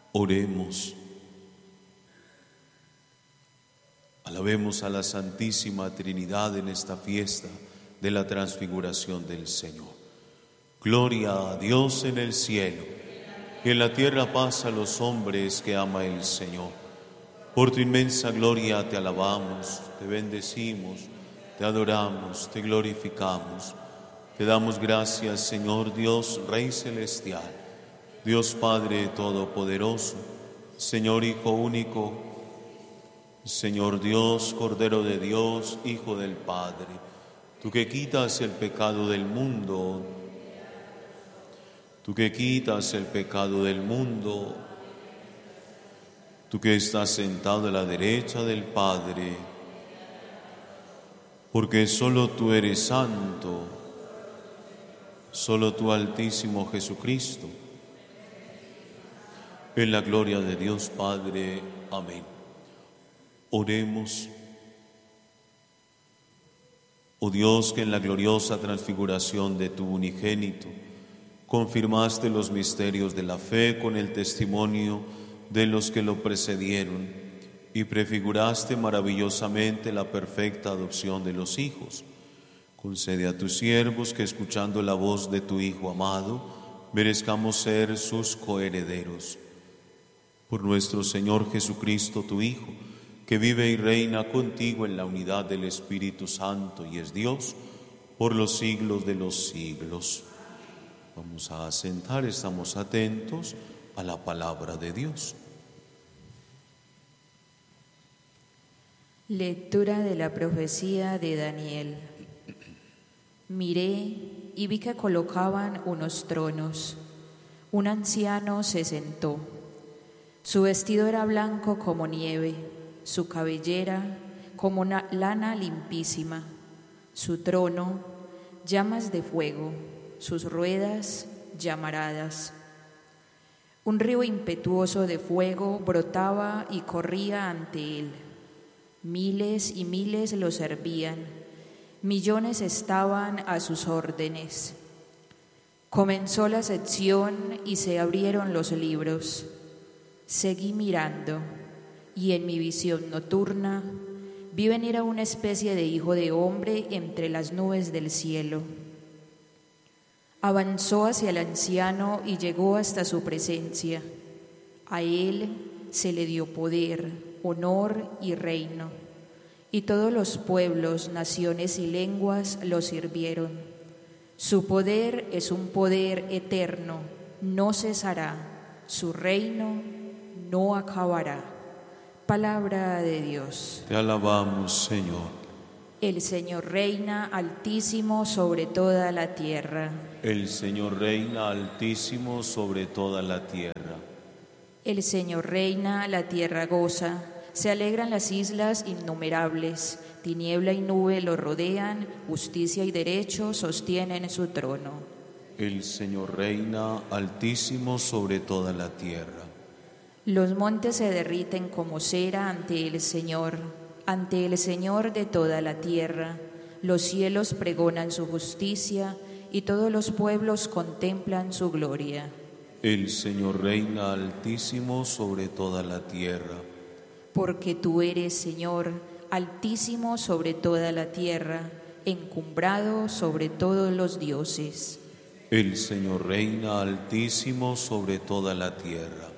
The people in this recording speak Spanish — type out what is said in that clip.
Oremos. Alabemos a la Santísima Trinidad en esta fiesta de la transfiguración del Señor. Gloria a Dios en el cielo, y en la tierra paz a los hombres que ama el Señor. Por tu inmensa gloria te alabamos, te bendecimos, te adoramos, te glorificamos. Te damos gracias, Señor Dios, Rey Celestial, Dios Padre Todopoderoso, Señor Hijo único, Señor Dios, Cordero de Dios, Hijo del Padre, tú que quitas el pecado del mundo, tú que quitas el pecado del mundo, tú que estás sentado a la derecha del Padre, porque solo tú eres santo, solo tú, Altísimo Jesucristo, en la gloria de Dios Padre. Amén. Oremos. Oh Dios, que en la gloriosa transfiguración de tu unigénito confirmaste los misterios de la fe con el testimonio de los que lo precedieron y prefiguraste maravillosamente la perfecta adopción de los hijos. Concede a tus siervos que, escuchando la voz de tu Hijo amado, merezcamos ser sus coherederos. Por nuestro Señor Jesucristo, tu Hijo, que vive y reina contigo en la unidad del Espíritu Santo y es Dios por los siglos de los siglos. Vamos a sentar, estamos atentos a la palabra de Dios. Lectura de la profecía de Daniel. Miré y vi que colocaban unos tronos. Un anciano se sentó. Su vestido era blanco como nieve, su cabellera como una lana limpísima, su trono llamas de fuego, sus ruedas llamaradas. Un río impetuoso de fuego brotaba y corría ante él. Miles y miles lo servían, millones estaban a sus órdenes. Comenzó la sección y se abrieron los libros. Seguí mirando, y en mi visión nocturna vi venir a una especie de hijo de hombre entre las nubes del cielo. Avanzó hacia el anciano y llegó hasta su presencia. A él se le dio poder, honor y reino, y todos los pueblos, naciones y lenguas lo sirvieron. Su poder es un poder eterno, no cesará, su reino no acabará. Palabra de Dios. Te alabamos, Señor. El Señor reina altísimo sobre toda la tierra. El Señor reina altísimo sobre toda la tierra. El Señor reina, la tierra goza, se alegran las islas innumerables, tiniebla y nube lo rodean, justicia y derecho sostienen su trono. El Señor reina altísimo sobre toda la tierra. Los montes se derriten como cera ante el Señor de toda la tierra. Los cielos pregonan su justicia y todos los pueblos contemplan su gloria. El Señor reina altísimo sobre toda la tierra. Porque tú eres, Señor, altísimo sobre toda la tierra, encumbrado sobre todos los dioses. El Señor reina altísimo sobre toda la tierra.